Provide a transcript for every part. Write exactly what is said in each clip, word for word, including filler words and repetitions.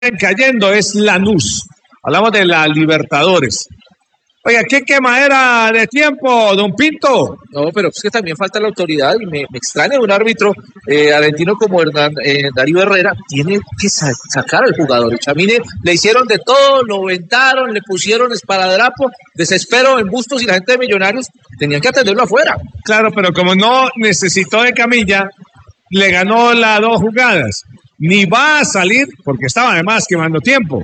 cayendo es Lanús. Hablamos de la Libertadores. Oiga, ¿qué quemadera de tiempo, don Pinto? No, pero es que también falta la autoridad y me, me extraña un árbitro eh, argentino como Hernán, eh, Darío Herrera, tiene que sa sacar al jugador. Chamine le hicieron de todo, lo ventaron, le pusieron esparadrapo, desespero en Bustos y la gente de Millonarios tenían que atenderlo afuera. Claro, pero como no necesitó de camilla, le ganó las dos jugadas. Ni va a salir, porque estaba además quemando tiempo.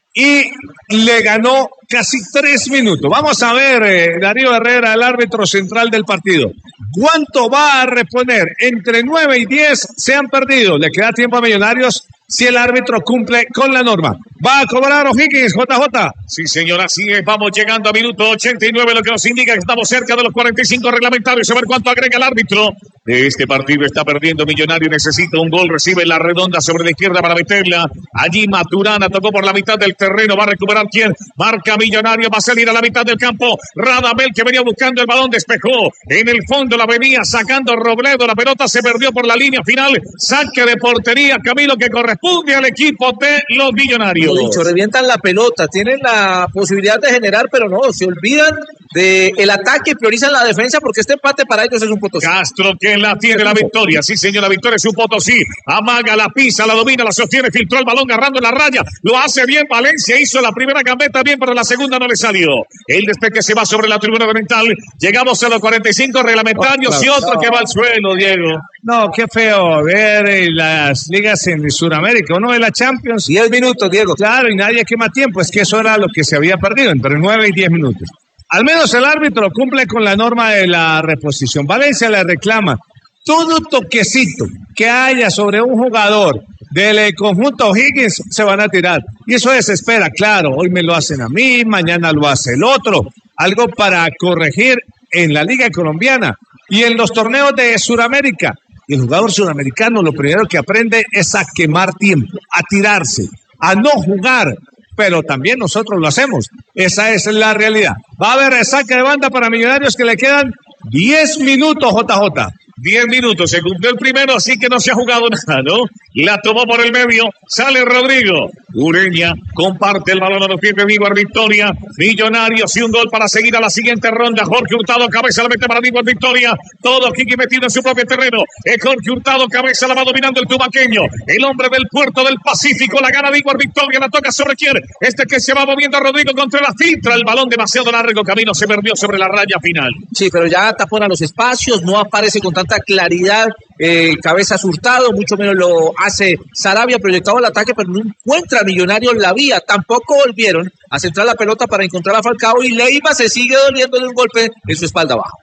Y le ganó casi tres minutos. Vamos a ver, eh, Darío Herrera, el árbitro central del partido. ¿Cuánto va a reponer? Entre nueve y diez se han perdido. Le queda tiempo a Millonarios si el árbitro cumple con la norma. Va a cobrar O'Higgins, J J. Sí, señor, así es. Vamos llegando a minuto ochenta y nueve, lo que nos indica que estamos cerca de los cuarenta y cinco reglamentarios. A ver cuánto agrega el árbitro. Este partido está perdiendo Millonario, necesita un gol, recibe la redonda sobre la izquierda para meterla. Allí Maturana tocó por la mitad del terreno, va a recuperar quién, marca Millonario, va a salir a la mitad del campo. Radamel, que venía buscando el balón, despejó. En el fondo la venía sacando Robledo, la pelota se perdió por la línea final. Saque de portería, Camilo, que corresponde al equipo de los Millonarios. Como dicho, revientan la pelota, tienen la posibilidad de generar, pero no, se olvidan del ataque, priorizan la defensa porque este empate para ellos es un Potosí. Castro, que la tiene la victoria, sí señor, la victoria es un Potosí, amaga, la pisa, la domina, la sostiene, filtró el balón agarrando en la raya, lo hace bien Valencia, hizo la primera gambeta bien, pero la segunda no le salió. El despegue se va sobre la tribuna de Mental, llegamos a los cuarenta y cinco reglamentarios oh, y otro no. que va al suelo, Diego. No, qué feo ver eh, las ligas en Sudamérica, uno de la Champions. diez minutos, Diego. Claro, y nadie quema tiempo, es que eso era lo que se había perdido, entre nueve y diez minutos. Al menos el árbitro cumple con la norma de la reposición. Valencia le reclama todo toquecito que haya sobre un jugador del conjunto O'Higgins se van a tirar. Y eso desespera, claro, hoy me lo hacen a mí, mañana lo hace el otro. Algo para corregir en la Liga Colombiana y en los torneos de Sudamérica. Y el jugador sudamericano lo primero que aprende es a quemar tiempo, a tirarse, a no jugar. Pero también nosotros lo hacemos. Esa es la realidad. Va a haber saque de banda para Millonarios que le quedan diez minutos, J J. diez minutos, se cumplió el primero, así que no se ha jugado nada, ¿no? La tomó por el medio, sale Rodrigo. Ureña comparte el balón a los pies de Víbor Victoria. Millonarios y un gol para seguir a la siguiente ronda. Jorge Hurtado, cabeza, la mete para Víbor Victoria. Todo Kiki metido en su propio terreno. Es Jorge Hurtado, cabeza, la va dominando el tubaqueño. El hombre del puerto del Pacífico, la gana Víbor Victoria, la toca sobre quién. Este que se va moviendo a Rodrigo contra la filtra. El balón demasiado largo, Camino se perdió sobre la raya final. Sí, pero ya tapona los espacios, no aparece con tanta claridad. Eh, cabeza Hurtado, mucho menos lo hace Sarabia, proyectado al ataque, pero no encuentra a Millonarios la vía. Tampoco volvieron a centrar la pelota para encontrar a Falcao y Leiva se sigue doliendo de un golpe en su espalda abajo.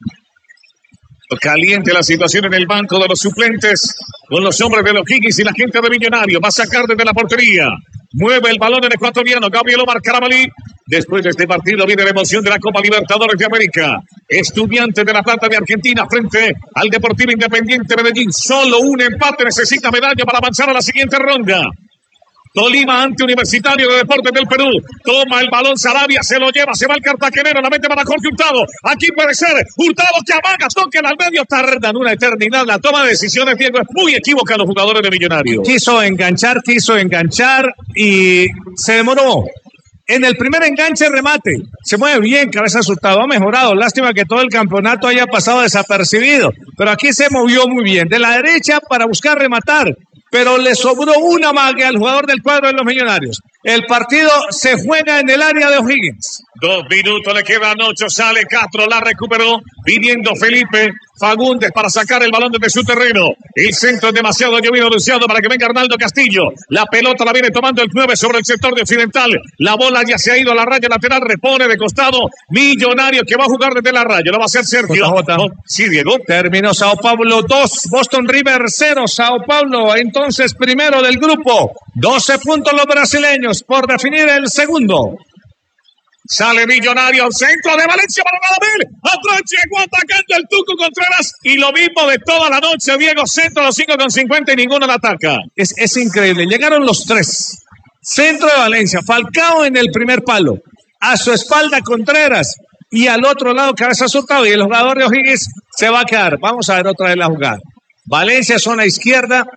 Caliente la situación en el banco de los suplentes con los hombres de los Higgins y la gente de Millonarios. Va a sacar desde la portería. Mueve el balón el ecuatoriano Gabriel Omar Carabalí. Después de este partido viene la emoción de la Copa Libertadores de América. Estudiantes de La Plata de Argentina frente al Deportivo Independiente Medellín. Solo un empate necesita medalla para avanzar a la siguiente ronda. Tolima ante Universitario de Deportes del Perú. Toma el balón Sarabia, se lo lleva, se va el cartagenero, la mete para Jorge Hurtado. Aquí puede ser Hurtado que amaga, toquen al medio, tardan una eternidad. La toma de decisiones, Diego, es muy equívoca a los jugadores de Millonarios. Quiso enganchar, quiso enganchar y se demoró. En el primer enganche, remate. Se mueve bien, cabeza Hurtado. Ha mejorado. Lástima que todo el campeonato haya pasado desapercibido. Pero aquí se movió muy bien. De la derecha para buscar rematar. Pero le sobró una magia al jugador del cuadro de los Millonarios. El partido se juega en el área de O'Higgins. Dos minutos le quedan, ocho, sale Castro, la recuperó, viniendo Felipe Fagundes para sacar el balón desde su terreno. El centro es demasiado llovido, anunciado para que venga Arnaldo Castillo. La pelota la viene tomando el nueve sobre el sector de Occidental. La bola ya se ha ido a la raya lateral, repone de costado. Millonario que va a jugar desde la raya, lo va a hacer Sergio. J J. Oh, sí, Diego. Terminó Sao Paulo dos, Boston River cero. Sao Paulo entonces primero del grupo. doce puntos los brasileños por definir el segundo. Sale Millonario, centro de Valencia para Radamel. Atrás llegó atacando el Tuco Contreras. Y lo mismo de toda la noche, Diego. Centro a los cinco con cincuenta y ninguno la ataca. Es, es increíble. Llegaron los tres. Centro de Valencia. Falcao en el primer palo. A su espalda Contreras. Y al otro lado cabeza Hurtado. Y el jugador de O'Higgins se va a quedar. Vamos a ver otra vez la jugada. Valencia, zona izquierda.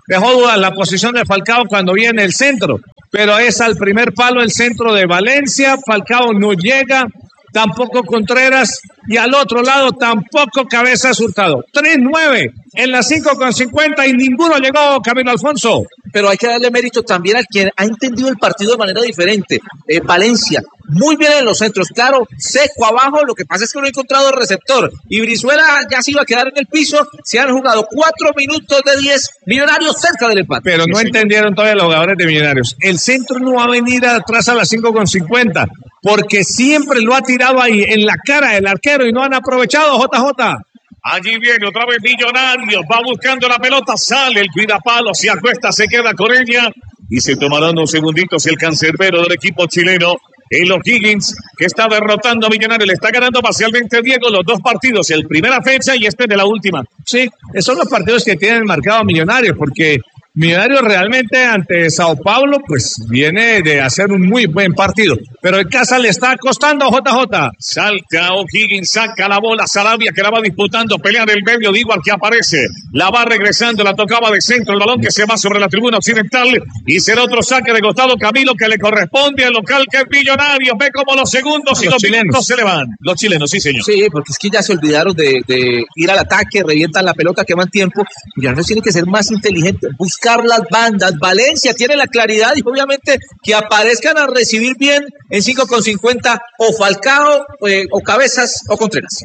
dejó dudas la posición de Falcao cuando viene el centro, pero es al primer palo el centro de Valencia. Falcao no llega, tampoco Contreras, y al otro lado tampoco Cabezas Hurtado. tres nueve en las cinco con cincuenta y ninguno llegó, Camilo Alfonso. Pero hay que darle mérito también a quien ha entendido el partido de manera diferente. Eh, Valencia, muy bien en los centros, claro, seco abajo, lo que pasa es que no ha encontrado el receptor. Y Brizuela ya se iba a quedar en el piso, se han jugado cuatro minutos de diez, Millonarios cerca del empate. Pero no entendieron todavía los jugadores de Millonarios. El centro no va a venir atrás a las cinco con cincuenta, porque siempre lo ha tirado ahí en la cara del arquero y no han aprovechado, J J. Allí viene otra vez Millonarios, va buscando la pelota, sale el cuidapalo, se acuesta, se queda con ella y se tomarán unos segunditos el cancerbero del equipo chileno, el O'Higgins, que está derrotando a Millonarios, le está ganando parcialmente Diego los dos partidos, el primera fecha y este de la última. Sí, esos son los partidos que tienen marcado a Millonarios, porque Millonarios realmente ante Sao Paulo, pues viene de hacer un muy buen partido, pero en casa le está costando, J J. Salta O'Higgins, saca la bola, Sarabia que la va disputando, pelea en el medio, digo al que aparece, la va regresando, la tocaba de centro, el balón que se va sobre la tribuna occidental y será otro saque de costado, Camilo, que le corresponde al local que es Millonarios. Ve como los segundos y los, los chilenos se le van. Los chilenos, sí señor. Sí, porque es que ya se olvidaron de, de ir al ataque, revientan la pelota, queman tiempo. Millonarios tiene que ser más inteligente, buscar las bandas. Valencia tiene la claridad y obviamente que aparezcan a recibir bien en cinco con cincuenta o Falcao eh, o Cabezas o Contreras.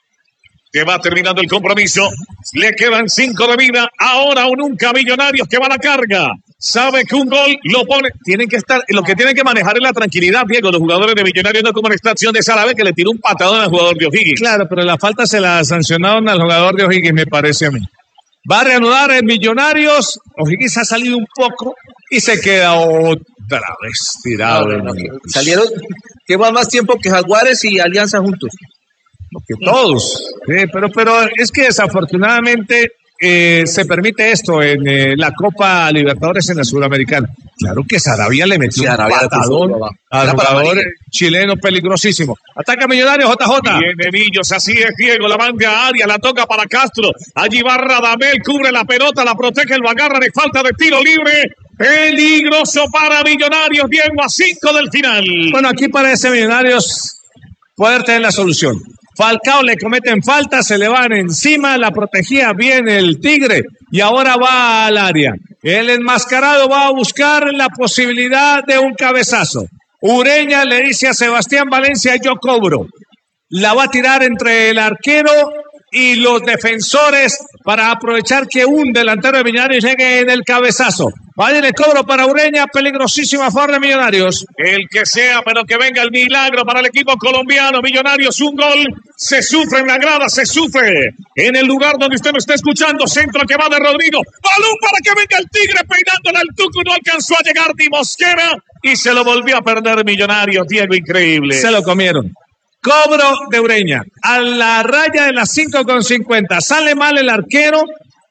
Que va terminando el compromiso, le quedan cinco de vida, ahora o nunca. Millonarios que va a la carga, sabe que un gol lo pone, tienen que estar, lo que tienen que manejar es la tranquilidad, Diego, los jugadores de Millonarios, no como en esta acción de Sarabia que le tiró un patadón al jugador de O'Higgins. Claro, pero la falta se la sancionaron al jugador de O'Higgins, me parece a mí. Va a reanudar en Millonarios, O'Higgins ha salido un poco y se queda otra vez tirado. No, no, no, salieron, que va más tiempo que Jaguares y Alianza juntos. Que todos, sí, pero, pero es que desafortunadamente eh, se permite esto en eh, la Copa Libertadores en la Sudamericana. Claro que Sarabia le metió sí, un patadón al jugador chileno peligrosísimo. Ataca Millonarios, J J. Viene Millos, así es, Diego, la manda a área, la toca para Castro. Allí va Radamel, cubre la pelota, la protege, lo agarra de falta de tiro libre. Peligroso para Millonarios, Diego, a cinco del final. Bueno, aquí parece Millonarios poder tener la solución. Falcao le cometen falta, se le van encima, la protegía bien el Tigre y ahora va al área. El enmascarado va a buscar la posibilidad de un cabezazo. Ureña le dice a Sebastián Valencia, yo cobro. La va a tirar entre el arquero y los defensores para aprovechar que un delantero de Millonarios llegue en el cabezazo. Vaya el cobro para Ureña, peligrosísima a favor de Millonarios. El que sea, pero que venga el milagro para el equipo colombiano. Millonarios, un gol, se sufre en la grada, se sufre en el lugar donde usted me está escuchando. Centro que va de Rodrigo, balón para que venga el Tigre peinándola al Tucu, no alcanzó a llegar ni Mosquera y se lo volvió a perder Millonarios, Diego, increíble. Se lo comieron. Cobro de Ureña, a la raya de las cinco con cincuenta, sale mal el arquero,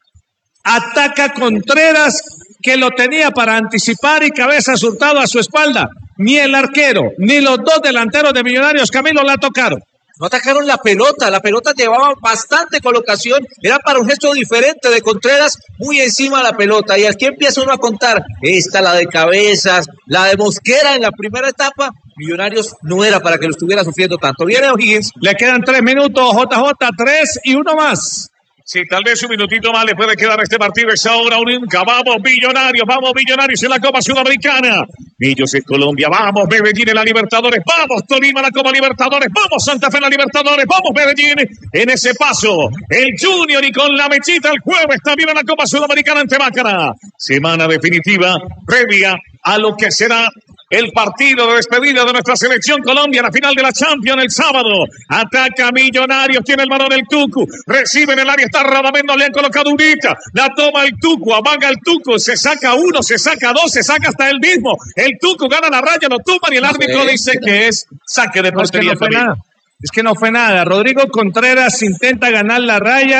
ataca Contreras, que lo tenía para anticipar y Cabezas Hurtado a su espalda. Ni el arquero, ni los dos delanteros de Millonarios, Camilo, la tocaron. No atacaron la pelota, la pelota llevaba bastante colocación, era para un gesto diferente de Contreras, muy encima de la pelota, y aquí empieza uno a contar, esta, la de Cabezas, la de Mosquera en la primera etapa, Millonarios no era para que lo estuviera sufriendo tanto. Viene O'Higgins. Le quedan tres minutos, J J, tres y uno más. Sí, tal vez un minutito más le puede quedar a este partido. Es ahora o nunca. Vamos, Millonarios, vamos, Millonarios en la Copa Sudamericana. Millos en Colombia, vamos, Medellín en la Libertadores, vamos, Tolima en la Copa Libertadores, vamos, Santa Fe en la Libertadores, vamos, Medellín en ese paso. El Junior y con la mechita el jueves también en la Copa Sudamericana ante Mácara. Semana definitiva, previa a lo que será el partido de despedida de nuestra selección Colombia, la final de la Champions el sábado. Ataca Millonarios, tiene el balón el Tucu, recibe en el área, está Radamel, no le han colocado unita, la toma el Tucu, amaga el Tucu, se saca uno, se saca dos, se saca hasta él mismo, el Tucu gana la raya, lo toman y el árbitro dice que es saque de portería. No, es que no fue nada, es que no fue nada. Rodrigo Contreras intenta ganar la raya,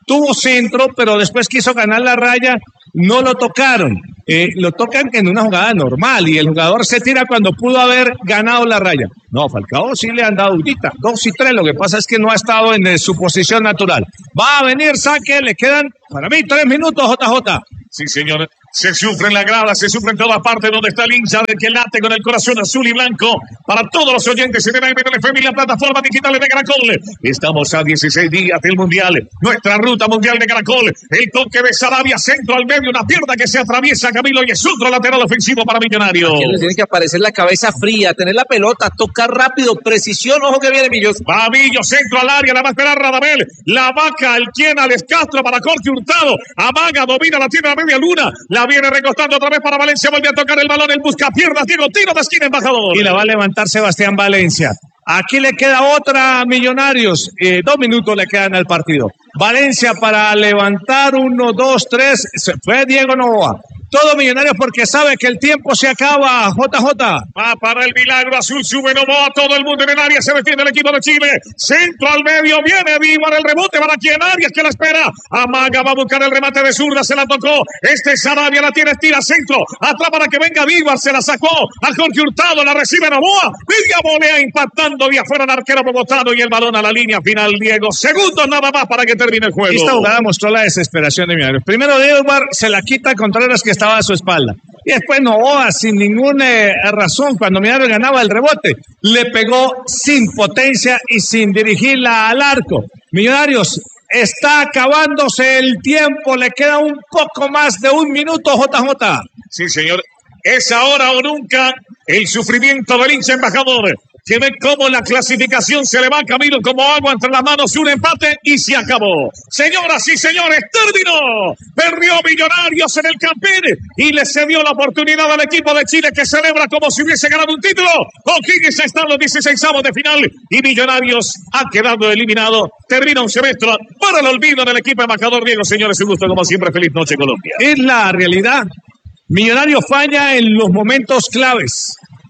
tuvo centro, pero después quiso ganar la raya, no lo tocaron. Eh, lo tocan en una jugada normal y el jugador se tira cuando pudo haber ganado la raya. No, Falcao sí le han dado dudita, dos y tres, lo que pasa es que no ha estado en eh, su posición natural. Va a venir saque, le quedan para mí tres minutos, J J. Sí, señor. Se sufre en la grada, se sufre en todas partes donde está el hincha de que late con el corazón azul y blanco. Para todos los oyentes de la M L F M y la plataforma digital de Caracol. Estamos a dieciséis días del Mundial. Nuestra ruta mundial de Caracol. El toque de Sarabia, centro al medio, una pierna que se atraviesa, Camilo, y es otro lateral ofensivo para Millonarios. Aquí le tiene que aparecer la cabeza fría, tener la pelota, tocar rápido, precisión, ojo que viene Millos. Va Millo, centro al área, la va a esperar Radamel. La vaca, el quien, Alex Castro para Jorge Hurtado. Amaga, domina, la tiene a media luna. La viene recostando otra vez para Valencia, vuelve a tocar el balón, el busca piernas, Diego, tiro de esquina, embajador. Y la va a levantar Sebastián Valencia. Aquí le queda otra Millonarios, eh, dos minutos le quedan al partido. Valencia para levantar, uno, dos, tres, se fue Diego Novoa. Todo Millonarios porque sabe que el tiempo se acaba. J J. Va para el milagro azul, sube Novoa, todo el mundo en el área, se defiende el equipo de Chile. Centro al medio, viene Díbar, el rebote para quien Arias que la espera. Amaga, va a buscar el remate de zurda, se la tocó. Este Sarabia la tiene, estira centro. Atrás para que venga Díbar, se la sacó a Jorge Hurtado, la recibe Novoa. Vidia volea impactando de afuera el arquero bogotano y el balón a la línea final, Diego. Segundos nada más para que termine el juego. Esta jugada mostró la desesperación de Millonarios. Primero Díbar se la quita a Contreras que estaba a su espalda. Y después Novoa, sin ninguna eh, razón, cuando Millonarios ganaba el rebote, le pegó sin potencia y sin dirigirla al arco. Millonarios está acabándose el tiempo, le queda un poco más de un minuto, J J. Sí, señor. Es ahora o nunca el sufrimiento del hincha embajador. Que ve cómo la clasificación se le va, Camilo, como agua entre las manos, un empate y se acabó. Señoras y señores, terminó. Perdió Millonarios en el Campín y le cedió la oportunidad al equipo de Chile que celebra como si hubiese ganado un título. O'Higgins está en los dieciseisavos de final y Millonarios ha quedado eliminado. Termina un semestre para el olvido del equipo embajador. Diego, señores, un gusto como siempre. Feliz noche, Colombia. Es la realidad. Millonarios falla en los momentos claves.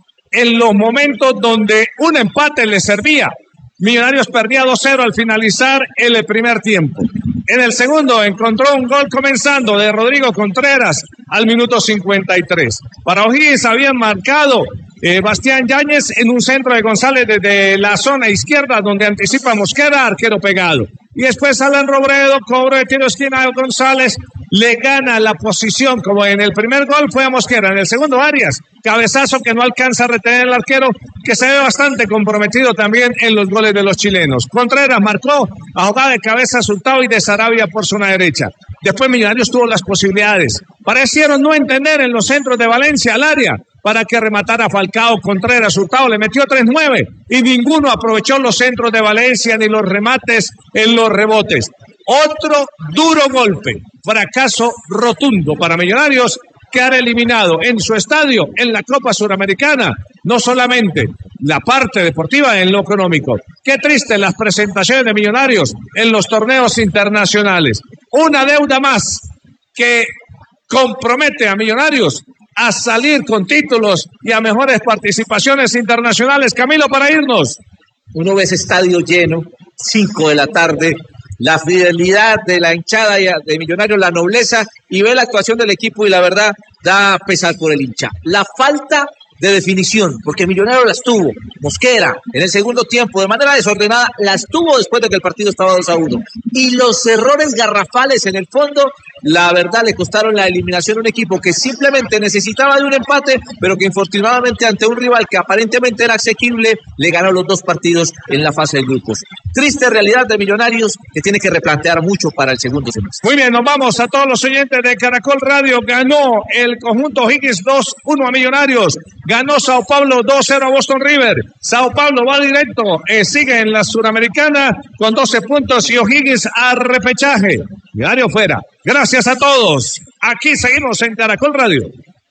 En los momentos donde un empate le servía. Millonarios perdía dos cero al finalizar el primer tiempo. En el segundo encontró un gol comenzando de Rodrigo Contreras al minuto cincuenta y tres. Para O'Higgins habían marcado eh, Bastián Yáñez en un centro de González desde la zona izquierda donde anticipa Mosquera, arquero pegado. Y después Alan Robredo, cobro de tiro esquina de González, le gana la posición, como en el primer gol fue a Mosquera, en el segundo Arias, cabezazo que no alcanza a retener el arquero, que se ve bastante comprometido también en los goles de los chilenos. Contreras marcó a jugada de cabeza Hurtado y de Sarabia por zona derecha. Después Millonarios tuvo las posibilidades. Parecieron no entender en los centros de Valencia al área para que rematara Falcao. Contreras, Hurtado le metió tres nueve y ninguno aprovechó los centros de Valencia ni los remates en los rebotes. Otro duro golpe, fracaso rotundo para Millonarios, quedar eliminado en su estadio en la Copa Suramericana, no solamente la parte deportiva en lo económico. Qué triste las presentaciones de Millonarios en los torneos internacionales. Una deuda más que compromete a Millonarios a salir con títulos y a mejores participaciones internacionales. Camilo, para irnos. Uno ve ese estadio lleno, cinco de la tarde, la fidelidad de la hinchada de Millonarios, la nobleza, y ve la actuación del equipo y la verdad da pesar por el hincha. La falta de definición, porque Millonarios las tuvo. Mosquera, en el segundo tiempo, de manera desordenada, las tuvo después de que el partido estaba dos a uno. Y los errores garrafales en el fondo, la verdad, le costaron la eliminación a un equipo que simplemente necesitaba de un empate, pero que infortunadamente ante un rival que aparentemente era asequible, le ganó los dos partidos en la fase de grupos. Triste realidad de Millonarios que tiene que replantear mucho para el segundo semestre. Muy bien, nos vamos a todos los oyentes de Caracol Radio. Ganó el conjunto Higgins dos uno a Millonarios. Ganó Sao Paulo dos cero a Boston River. Sao Paulo va directo, eh, sigue en la Suramericana con doce puntos y O'Higgins a repechaje. Millonario fuera. Gracias a todos. Aquí seguimos en Caracol Radio.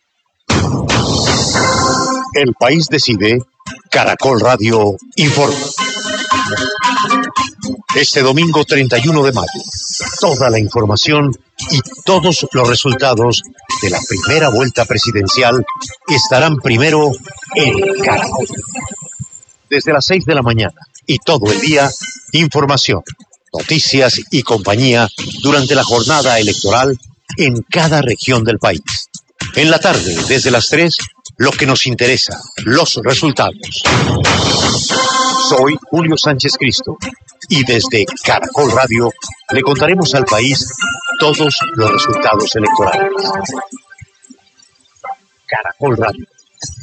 El país decide. Caracol Radio informa. Este domingo treinta y uno de mayo, toda la información y todos los resultados de la primera vuelta presidencial estarán primero en Caracol. Desde las seis de la mañana y todo el día, información, noticias y compañía durante la jornada electoral en cada región del país. En la tarde, desde las tres, lo que nos interesa, los resultados. Soy Julio Sánchez Cristo y desde Caracol Radio le contaremos al país todos los resultados electorales. Caracol Radio.